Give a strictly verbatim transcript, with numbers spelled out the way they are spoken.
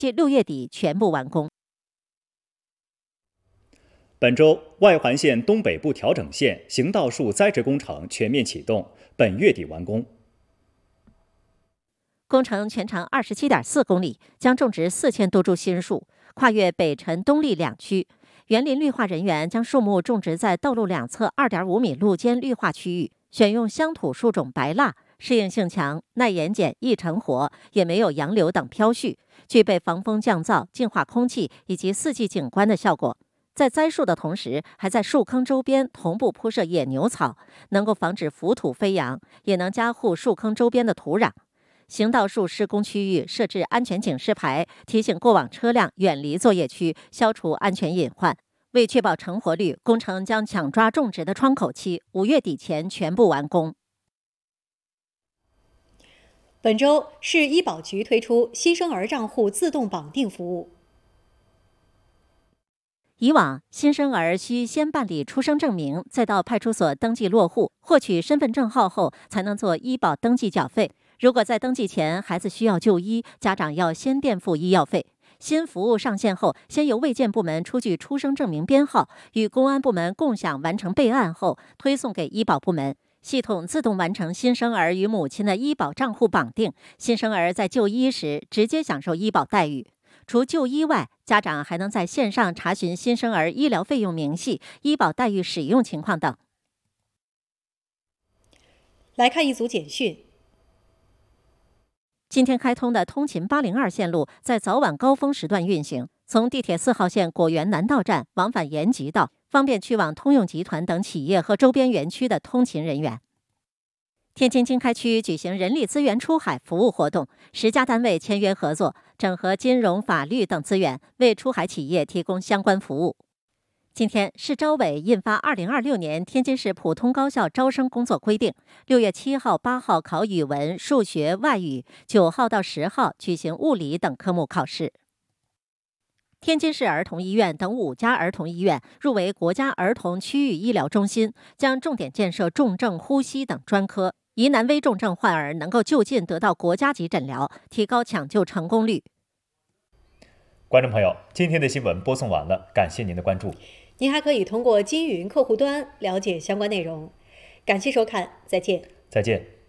即六月底全部完工。 本周，外环线东北部调整线行道树栽植工程全面启动，本月底完工。 工程全长二十七点四公里，将种植四千多株新树，跨越北辰、东丽两区。园林绿化人员将树木种植在道路两侧二点五米路间绿化区域，选用乡土树种白蜡，适应性强、耐盐碱、易成活，也没有杨柳等飘絮，具备防风降噪、净化空气以及四季景观的效果。在栽树的同时，还在树坑周边同步铺设野牛草，能够防止浮土飞扬，也能加护树坑周边的土壤。行道树施工区域设置安全警示牌，提醒过往车辆远离作业区，消除安全隐患。为确保成活率，工程将抢抓种植的窗口期，五月底前全部完工。 本周，市医保局推出新生儿账户自动绑定服务。 以往，新生儿需先办理出生证明，再到派出所登记落户，获取身份证号后，才能做医保登记缴费。如果在登记前孩子需要就医，家长要先垫付医药费。新服务上线后，先由卫健部门出具出生证明编号，与公安部门共享完成备案后，推送给医保部门，系统自动完成新生儿与母亲的医保账户绑定。新生儿在就医时直接享受医保待遇。除就医外，家长还能在线上查询新生儿医疗费用明细、医保待遇使用情况等。 来看一组简讯。 今天开通的通勤八零二线路在早晚高峰时段运行，从地铁四号线果园南道站往返延吉道，方便去往通用集团等企业和周边园区的通勤人员。天津经开区举行人力资源出海服务活动，十家单位签约合作，整合金融、法律等资源，为出海企业提供相关服务。今天，市招委印发《二零二六年天津市普通高校招生工作规定》，六月七号、八号考语文、数学、外语，九号到十号举行物理等科目考试。天津市儿童医院等五家儿童医院入围国家儿童区域医疗中心，将重点建设重症呼吸等专科，疑难危重症患儿能够就近得到国家级诊疗，提高抢救成功率。 观众朋友，今天的新闻播送完了，感谢您的关注。 您还可以通过金云客户端了解相关内容。感谢收看，再见。 再见。